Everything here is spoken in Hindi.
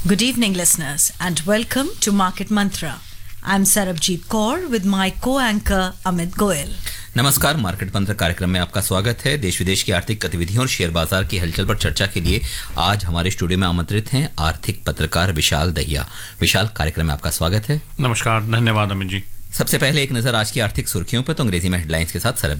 Good evening, listeners, and welcome to Market Mantra. I'm Sarabjeet Kaur with my co-anchor Amit Goyal. नमस्कार, मार्केट मंत्र कार्यक्रम में आपका स्वागत है। देश विदेश की आर्थिक गतिविधियों और शेयर बाजार की हलचल पर चर्चा के लिए आज हमारे स्टूडियो में आमंत्रित हैं आर्थिक पत्रकार विशाल दहिया। विशाल, कार्यक्रम में आपका स्वागत है। नमस्कार, धन्यवाद अमित जी। सबसे पहले एक नजर आज की आर्थिक सुर्खियों पर, तो अंग्रेजी में हेडलाइंस के साथ सरब